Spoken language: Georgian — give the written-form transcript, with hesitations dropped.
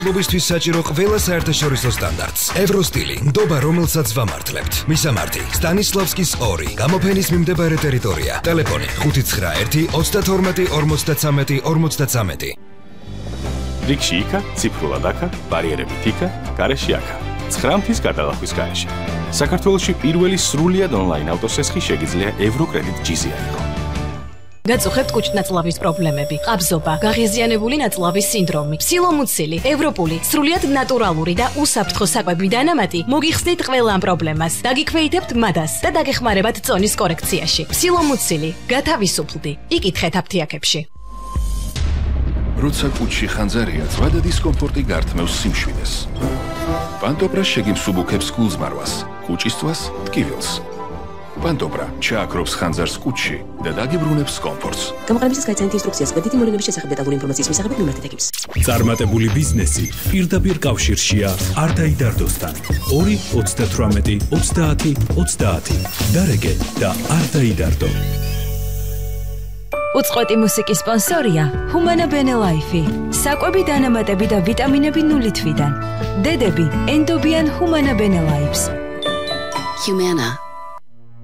კლუბისთვის საჭირო ყველა საერთაშორისო სტანდარტს. ევროსტილი, ნდობა, რომელსაც ვამართლებთ. მისამართი: სტანისლავსკის 2, გამოფენის მიმდებარე ტერიტორია. ტელეფონი: 591 32 53 53. რიგში იქა, ციფრულად აქა, ბარიერებით იქა, გარეში აქა. 9 მთის გადალახვის გარეშე. საქართველოში პირველი სრულიად ონლაინ ავტოსესხი შეგიძლია ევროკრედიტ ჯიზია იყო. გაწუხებთ კუჭნაწლავის პრობლემები, ყაბზობა, გაღიზიანებული ნაწლავის სინდრომი, სილომუცილი, ევროპული, სრულიად ნატურალური და უსაფრთხო საკვები დანამატი, მოგიხსნით ყველა ამ პრობლემას. დაგიქვეითებთ მადას და დაგეხმარებათ წონის კორექციაში. სილომუცილი, გათავისუფლდი. იკითხეთ აფთიაქებში. როცა კუჭში ხანძარია, ზღვა და დისკომფორტი გართმევს სიმშვიდეს. პანტოპრა შეგიმსუბუქებს გულზმარვას, კუჭისთვას, ტკივილს. პანტოპრა ჩააქრობს ხანძარს კუჭში და დაგიბრუნებს კომფორტს. გამოყენებისას გაიცანით ინსტრუქციას კრედიტი მოვლენების შესახებ დეტალური ინფორმაციის მისაღებად მიმართეთ ეგებს. წარმატებული ბიზნესი პირდაპირ კავშირშია არტაიდარდოსთან. 2 38 30 30. დარეგე და არტაიდარდო. უწყვეტი მუსიკის სპონსორია ჰუმანა ბენელაიფი. საკვები დანამატები და ვიტამინები 0 თვიდან. დედები ენდობიან ჰუმანა ბენელაიფს. Humana.